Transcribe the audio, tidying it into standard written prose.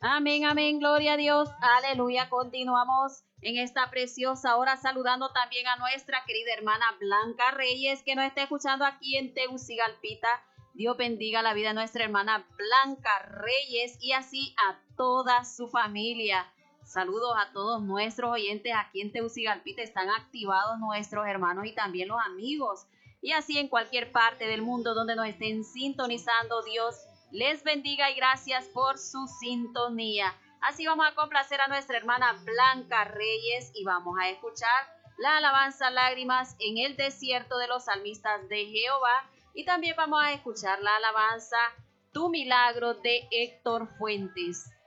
Amén, amén, gloria a Dios, aleluya. Continuamos en esta preciosa hora saludando también a nuestra querida hermana Blanca Reyes que nos está escuchando aquí en Tegucigalpita. Dios bendiga la vida de nuestra hermana Blanca Reyes y así a toda su familia. Saludos a todos nuestros oyentes aquí en Tegucigalpita. Están activados nuestros hermanos y también los amigos. Y así en cualquier parte del mundo donde nos estén sintonizando, Dios les bendiga y gracias por su sintonía. Así vamos a complacer a nuestra hermana Blanca Reyes y vamos a escuchar la alabanza Lágrimas en el desierto de los salmistas de Jehová. Y también vamos a escuchar la alabanza Tu milagro de Héctor Fuentes.